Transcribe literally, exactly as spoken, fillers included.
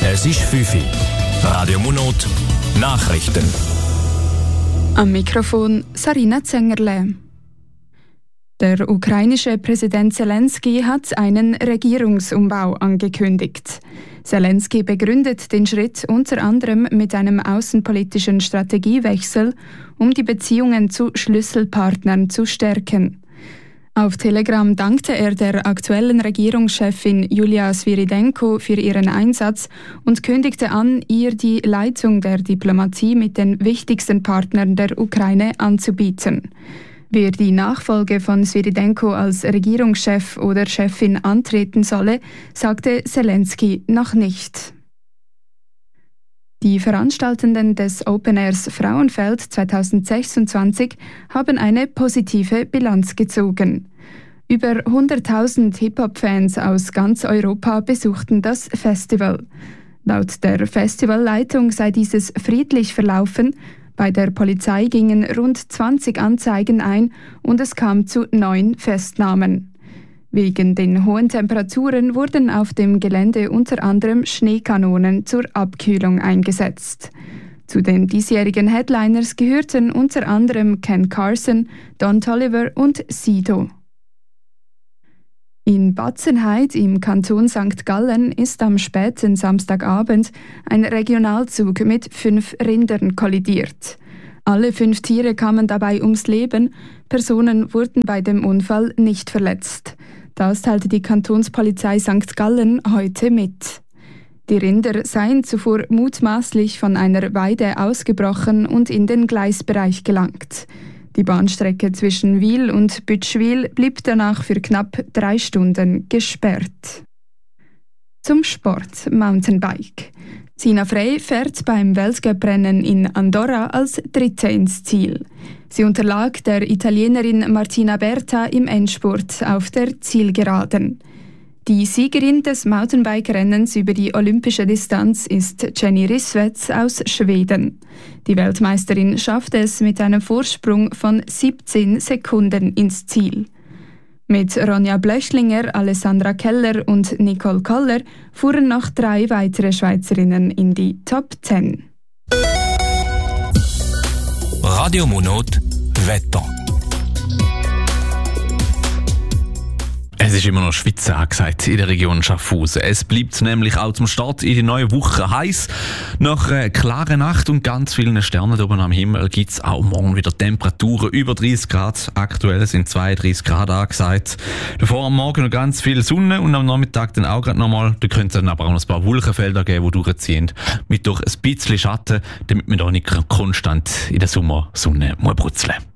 Es ist fünf Uhr. Radio Monat Nachrichten. Am Mikrofon Sarina Zengerle. Der ukrainische Präsident Zelensky hat einen Regierungsumbau angekündigt. Zelensky begründet den Schritt unter anderem mit einem außenpolitischen Strategiewechsel, um die Beziehungen zu Schlüsselpartnern zu stärken. Auf Telegram dankte er der aktuellen Regierungschefin Julia Sviridenko für ihren Einsatz und kündigte an, ihr die Leitung der Diplomatie mit den wichtigsten Partnern der Ukraine anzubieten. Wer die Nachfolge von Sviridenko als Regierungschef oder Chefin antreten solle, sagte Zelensky noch nicht. Die Veranstaltenden des Open Airs Frauenfeld zwanzig sechsundzwanzig haben eine positive Bilanz gezogen. Über hunderttausend Hip-Hop-Fans aus ganz Europa besuchten das Festival. Laut der Festivalleitung sei dieses friedlich verlaufen. Bei der Polizei gingen rund zwanzig Anzeigen ein und es kam zu neun Festnahmen. Wegen den hohen Temperaturen wurden auf dem Gelände unter anderem Schneekanonen zur Abkühlung eingesetzt. Zu den diesjährigen Headliners gehörten unter anderem Ken Carson, Don Toliver und Sido. In Batzenheid im Kanton Sankt Gallen ist am späten Samstagabend ein Regionalzug mit fünf Rindern kollidiert. Alle fünf Tiere kamen dabei ums Leben, Personen wurden bei dem Unfall nicht verletzt. Das teilte die Kantonspolizei Sankt Gallen heute mit. Die Rinder seien zuvor mutmaßlich von einer Weide ausgebrochen und in den Gleisbereich gelangt. Die Bahnstrecke zwischen Wil und Bütschwil blieb danach für knapp drei Stunden gesperrt. Zum Sport Mountainbike. Sina Frey fährt beim Weltcuprennen in Andorra als Dritte ins Ziel. Sie unterlag der Italienerin Martina Berta im Endspurt auf der Zielgeraden. Die Siegerin des Mountainbike-Rennens über die olympische Distanz ist Jenny Rissveds aus Schweden. Die Weltmeisterin schaffte es mit einem Vorsprung von siebzehn Sekunden ins Ziel. Mit Ronja Blöchlinger, Alessandra Keller und Nicole Koller fuhren noch drei weitere Schweizerinnen in die Top zehn. Radio Monat Wetter. Es ist immer noch Schweizer angesagt in der Region Schaffhausen. Es bleibt nämlich auch zum Start in die neue Woche heiß. Nach einer klaren Nacht und ganz vielen Sternen oben am Himmel gibt es auch morgen wieder Temperaturen über dreißig Grad. Aktuell sind zweiunddreißig Grad angesagt. Davor am Morgen noch ganz viel Sonne und am Nachmittag dann auch gerade nochmal. Da könnte es dann aber auch noch ein paar Wolkenfelder geben, die durchziehen. Mit durch ein bisschen Schatten, damit man da nicht konstant in der Sommersonne brutzeln muss.